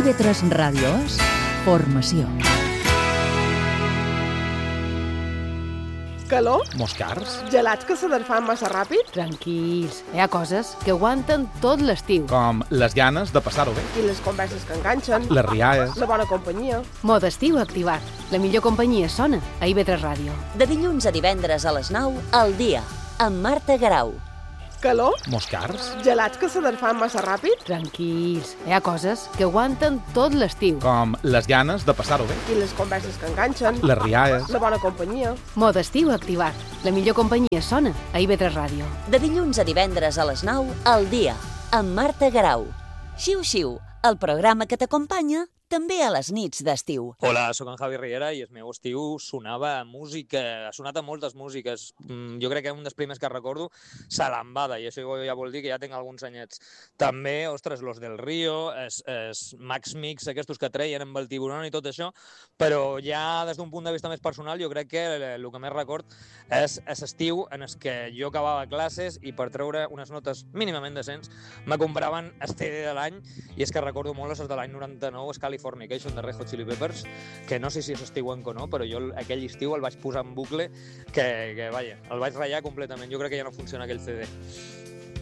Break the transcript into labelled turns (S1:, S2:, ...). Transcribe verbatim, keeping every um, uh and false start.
S1: i ve tres Ràdio és formació.
S2: Calor?
S3: Moscars?
S2: Gelats que se fan massa ràpid?
S4: Tranquils, hi ha coses que aguanten tot l'estiu.
S3: Com les ganes de passar-ho bé.
S2: I les converses que enganxen?
S3: Les rialles?
S2: La bona companyia?
S4: Mode estiu activat. La millor companyia sona a i ve tres Ràdio.
S5: De dilluns a divendres a les nou, al dia, amb Marta Garau.
S2: Calor?
S3: Moscars?
S2: Gelats que se fan massa ràpid?
S4: Tranquils, hi ha coses que aguanten tot l'estiu.
S3: Com les ganes de passar-ho bé.
S2: I les converses que enganxen?
S3: Les rialles?
S2: La bona companyia?
S4: Mode estiu activat. La millor companyia sona a i ve tres Ràdio.
S5: De dilluns a divendres a les nou, al dia, amb Marta Garau. Xiu-xiu, el programa que t'acompanya també a les nits d'estiu.
S6: Hola, sóc en Javi Riera i el meu estiu sonava música, ha sonat a moltes músiques. Jo crec que un dels primers que recordo, Salambada, i això ja vol dir que ja tinc alguns anyets. També, ostres, Los del Río, es, es Max Mix, aquests que treien amb el tiburón i tot això, però ja des d'un punt de vista més personal jo crec que el que més record és l'estiu en el que jo acabava classes i per treure unes notes mínimament decents me compraven el C D de l'any, i és que recordo molt els de l'any noranta-nou, Californication de Red Hot Chili Peppers, que no sé si és estiuenc o no, però jo aquell estiu el vaig posar en bucle que, que vaja, el vaig ratllar completament. Jo crec que ja no funciona aquell C D.